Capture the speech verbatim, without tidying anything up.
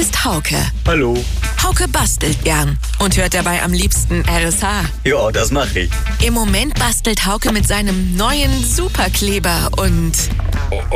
ist Hauke. Hallo. Hauke bastelt gern und hört dabei am liebsten R S H. Ja, das mache ich. Im Moment bastelt Hauke mit seinem neuen Superkleber und